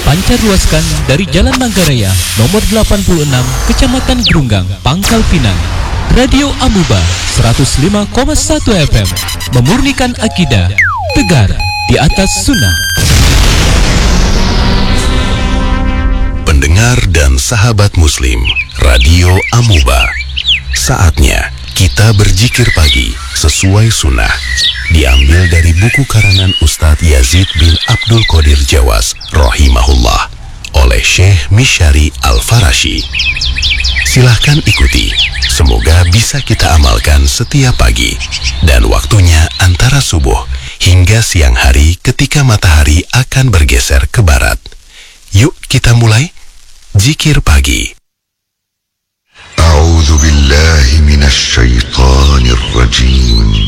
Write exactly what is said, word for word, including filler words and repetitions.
Dipancar luaskan dari Jalan Manggaraya nomor delapan puluh enam, Kecamatan Grunggang, Pangkal Pinang. Radio Amuba seratus lima koma satu F M, memurnikan akidah, tegar di atas sunnah. Pendengar dan sahabat muslim Radio Amuba, saatnya kita berzikir pagi sesuai sunnah. Diambil dari buku karangan Ustadz Yazid bin Abdul Qadir Jawas rahimahullah oleh Syekh Misyari Al-Farashi. Silahkan ikuti, semoga bisa kita amalkan setiap pagi dan waktunya antara subuh hingga siang hari ketika matahari akan bergeser ke barat. Yuk kita mulai zikir pagi. A'udzu billahi minasy syaithanir rajim.